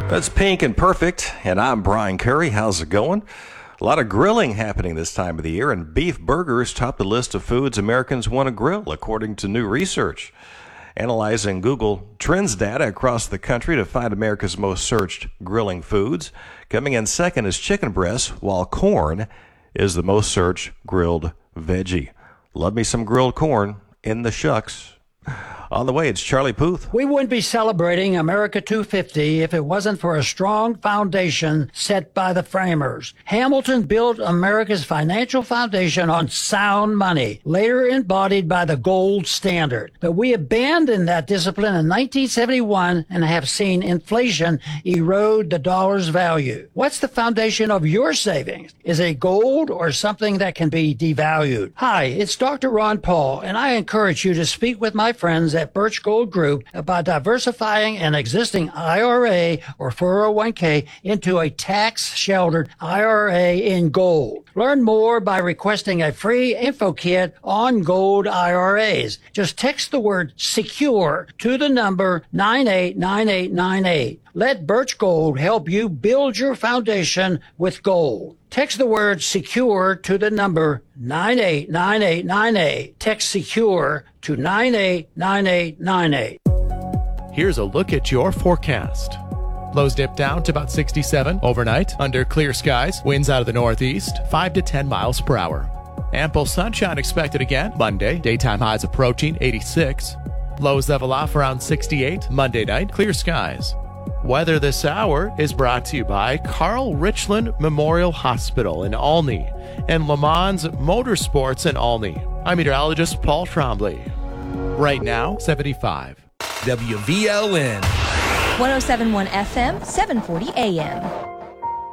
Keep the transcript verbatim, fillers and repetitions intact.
That's Pink and Perfect, and I'm Brian Curry. How's it going? A lot of grilling happening this time of the year, and beef burgers top the list of foods Americans want to grill, according to new research. Analyzing Google Trends data across the country to find America's most searched grilling foods. Coming in second is chicken breast, while corn is the most searched grilled veggie. Love me some grilled corn in the shucks. On the way, it's Charlie Puth. We wouldn't be celebrating America two fifty if it wasn't for a strong foundation set by the framers. Hamilton built America's financial foundation on sound money, later embodied by the gold standard. But we abandoned that discipline in nineteen seventy-one and have seen inflation erode the dollar's value. What's the foundation of your savings? Is it gold or something that can be devalued? Hi, it's Doctor Ron Paul, and I encourage you to speak with my friends at Birch Gold Group about diversifying an existing I R A or four oh one k into a tax-sheltered I R A in gold. Learn more by requesting a free info kit on gold I R As. Just text the word SECURE to the number nine eight nine eight nine eight. Let Birch Gold help you build your foundation with gold. Text the word SECURE to the number nine eight nine eight nine eight. Text SECURE to nine eight nine eight nine eight. Here's a look at your forecast. Lows dip down to about sixty-seven overnight. Under clear skies, winds out of the northeast, five to ten miles per hour. Ample sunshine expected again Monday. Daytime highs approaching eighty-six. Lows level off around sixty-eight. Monday night, clear skies. Weather this hour is brought to you by Carl Richland Memorial Hospital in Olney and Le Mans Motorsports in Olney. I'm meteorologist Paul Trombley. Right now, seventy-five. W V L N one oh seven point one F M, seven forty A M.